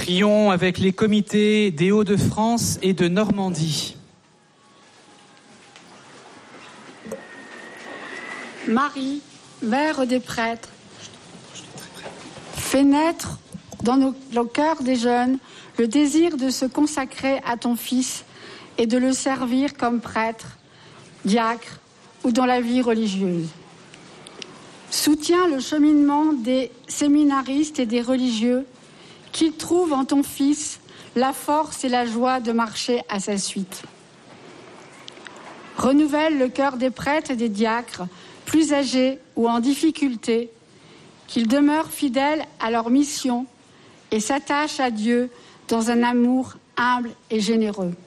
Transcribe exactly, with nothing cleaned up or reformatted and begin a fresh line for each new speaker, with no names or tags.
Prions avec les comités des Hauts-de-France et de Normandie.
Marie, Mère des prêtres, fais naître dans nos, nos cœurs des jeunes le désir de se consacrer à ton Fils et de le servir comme prêtre, diacre ou dans la vie religieuse. Soutiens le cheminement des séminaristes et des religieux, qu'ils trouvent en ton Fils la force et la joie de marcher à sa suite. Renouvelle le cœur des prêtres et des diacres, plus âgés ou en difficulté, qu'ils demeurent fidèles à leur mission et s'attachent à Dieu dans un amour humble et généreux.